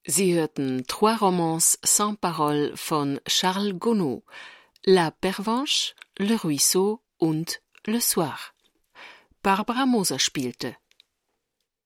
Sie hörten Trois Romances sans parole von Charles Gounod, La Pervenche, Le Ruisseau und Le Soir. Barbara Moser spielte